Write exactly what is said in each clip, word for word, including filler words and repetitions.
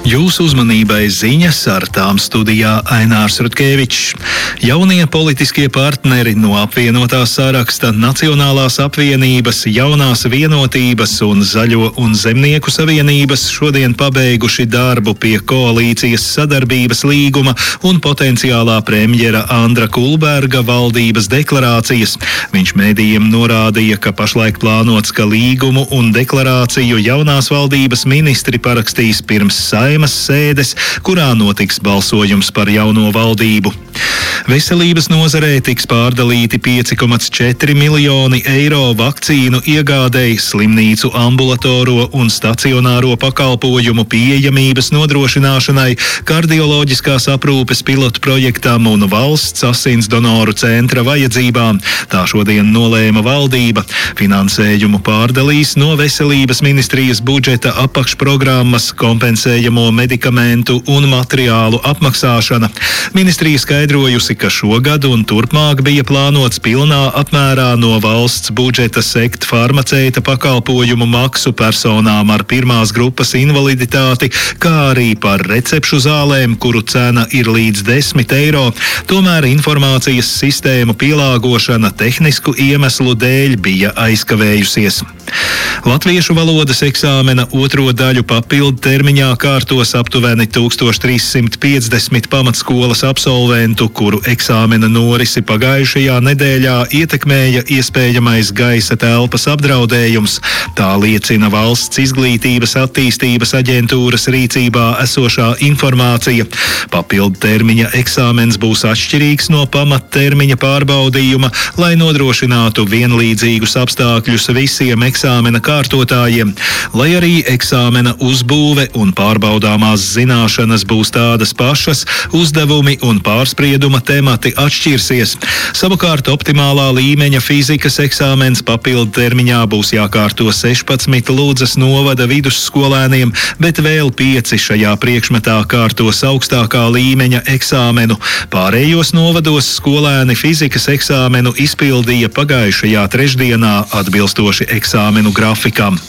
Jūsu uzmanībai ziņas, ar tām studijā Ainārs Rutkevičs. Jaunie politiskie partneri no apvienotā saraksta Nacionālās apvienības, Jaunās vienotības un Zaļo un Zemnieku savienības šodien pabeiguši darbu pie koalīcijas sadarbības līguma un potenciālā premjera Andra Kulberga valdības deklarācijas. Viņš mēdījiem norādīja, ka pašlaik plānots, ka līgumu un deklarāciju jaunās valdības ministri parakstīs pirms Saeimas sēdes, kurā notiks balsojums par jauno valdību. Veselības nozarē tiks pārdalīti pieci komats četri miljoni eiro vakcīnu iegādei, slimnīcu ambulatoro un stacionāro pakalpojumu pieejamības nodrošināšanai, kardioloģiskās aprūpes pilotu projektam un valsts asins donoru centra vajadzībām. Tā šodien nolēma valdība. Finansējumu pārdalīs no Veselības ministrijas budžeta apakšprogrammas kompensējamo medikamentu un materiālu apmaksāšana. Ministrija skaidrojusi, ka šogad un turpmāk bija plānots pilnā apmērā no valsts budžeta sekt farmaceita pakalpojumu maksu personām ar pirmās grupas invaliditāti, kā arī par recepšu zālēm, kuru cena ir līdz desmit eiro. Tomēr informācijas sistēmu pielāgošana tehnisku iemeslu dēļ bija aizkavējusies. Latviešu valodas eksāmena otro daļu papildu termiņā kārtos aptuveni tūkstoš trīs simt piecdesmit pamatskolas absolventu, kuru eksāmena norisi pagājušajā nedēļā ietekmēja iespējamais gaisa telpas apdraudējums. Tā liecina Valsts izglītības attīstības aģentūras rīcībā esošā informācija. Papildu termiņa eksāmens būs atšķirīgs no pamattermiņa pārbaudījuma, lai nodrošinātu vienlīdzīgus apstākļus visiem eksāmena kārtotājiem. Lai arī eksāmena uzbūve un pārbaudāmās zināšanas būs tādas pašas, uzdevumi un pārsprieduma temati atšķirsies. Savukārt optimālā līmeņa fizikas eksāmens papildu termiņā būs jākārto sešpadsmit Ludzas novada vidusskolēniem, bet vēl pieci šajā priekšmetā kārtos augstākā līmeņa eksāmenu. Pārējos novados skolēni fizikas eksāmenu izpildīja pagājušajā trešdienā atbilstoši eksāmenu grafikam.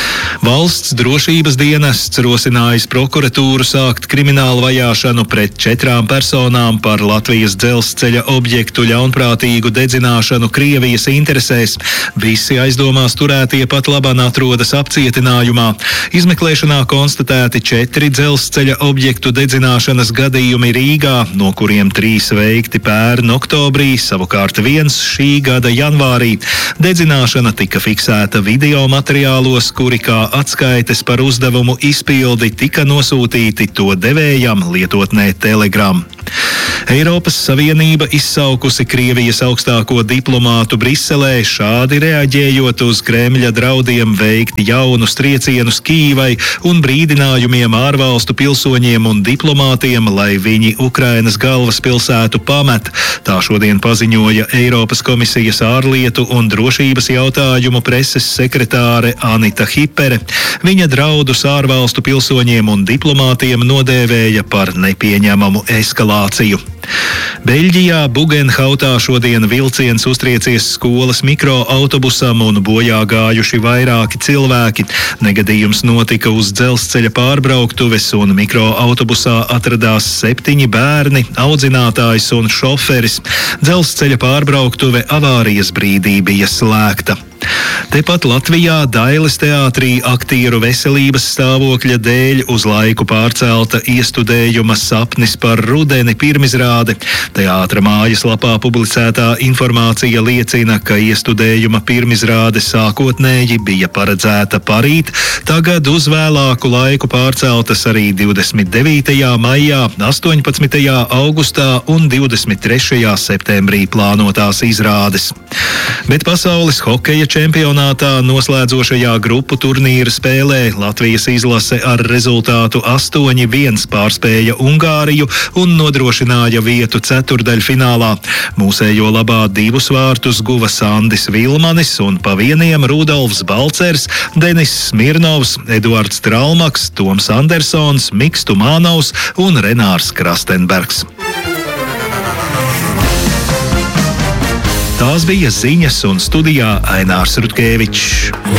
Valsts drošības dienests rosinājis prokuratūru sākt kriminālu vajāšanu pret četrām personām par Latvijas dzelzceļa objektu ļaunprātīgu dedzināšanu Krievijas interesēs. Visi aizdomās turētie pat labāk atrodas apcietinājumā. Izmeklēšanā konstatēti četri dzelzceļa objektu dedzināšanas gadījumi Rīgā, no kuriem trīs veikti pērn oktobrī, savukārt viens šī gada janvārī. Dedzināšana tika fiksēta video materiālos, kuri kā atskaites par uzdevumu izpildi tika nosūtīti to devējam lietotnē Telegram. Eiropas Savienība izsaukusi Krievijas augstāko diplomātu Briselē, šādi reaģējot uz Kremļa draudiem veikt jaunus triecienus Kīvai un brīdinājumiem ārvalstu pilsoņiem un diplomātiem, lai viņi Ukrainas galvaspilsētu pamet. Tā šodien paziņoja Eiropas komisijas ārlietu un drošības jautājumu preses sekretāre Anita Hipere. Viņa draudus ārvalstu pilsoņiem un diplomātiem nodēvēja par nepieņemamu eskalāciju. Beļģijā Bugenhautā šodien vilciens uztriecies skolas mikroautobusam un bojā gājuši vairāki cilvēki. Negadījums notika uz dzelzceļa pārbrauktuves un mikroautobusā atradās septiņi bērni, audzinātājs un šoferis. Dzelzceļa pārbrauktuve avārijas brīdī bija slēgta. Tepat Latvijā Dailes teātrī aktieru veselības stāvokļa dēļ uz laiku pārcelta iestudējuma Sapnis par rudeni pirmizrāde. Teātra mājaslapā publicētā informācija liecina, ka iestudējuma pirmizrāde sākotnēji bija paredzēta parīt, tagad uz vēlāku laiku pārceltas arī divdesmit devītajā maijā, astoņpadsmitajā augustā un divdesmit trešajā septembrī plānotās izrādes. Bet pasaules hokeja čempionātā noslēdzošajā grupu turnīra spēlē Latvijas izlase ar rezultātu astoņi viens pārspēja Ungāriju un nodrošināja vietu ceturdaļfinālā. Mūsējo labā divus vārtus guva Sandis Vilmanis un pa vieniem Rudolfs Balcers, Denis Smirnovs, Eduards Tralmaks, Toms Andersons, Miks Tumānovs un Renārs Krastenbergs. Tās bija ziņas un studijā Ainārs Rutkevičs.